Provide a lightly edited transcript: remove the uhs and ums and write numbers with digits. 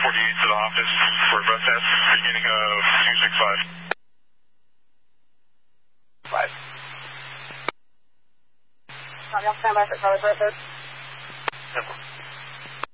to the office for a breath test, beginning of 265. 5. Tom, y'all stand by for Charlie Bird.